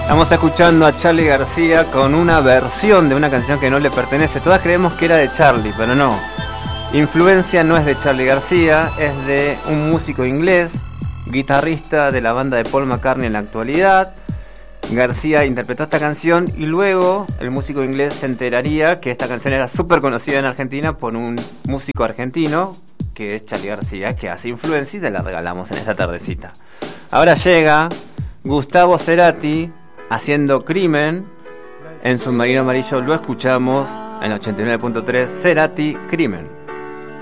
Estamos escuchando a Charly García con una versión de una canción que no le pertenece. Todas creemos que era de Charly, pero no. Influencia no es de Charly García, es de un músico inglés, guitarrista de la banda de Paul McCartney en la actualidad. García interpretó esta canción y luego el músico inglés se enteraría que esta canción era súper conocida en Argentina por un músico argentino, que es Charly García, que hace influencia y te la regalamos en esta tardecita. Ahora llega Gustavo Cerati haciendo Crimen en Submarino Amarillo. Lo escuchamos en 89.3, Cerati, Crimen.